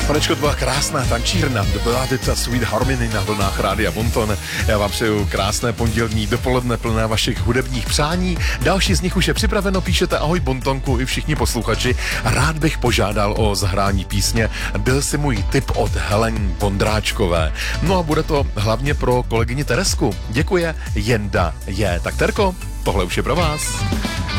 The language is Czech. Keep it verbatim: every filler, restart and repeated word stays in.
Panečko, to byla krásná tančírna, to byla teď ta Sweet Harmony na vlnách Rádia Bonton. Já vám přeju krásné pondělní dopoledne plné vašich hudebních přání. Další z nich už je připraveno, píšete ahoj Bontonku i všichni posluchači. Rád bych požádal o zahrání písně. Byl si můj tip od Helen Vondráčkové. No a bude to hlavně pro kolegyni Teresku. Děkuje, Jenda je. Tak Terko, tohle už je pro vás.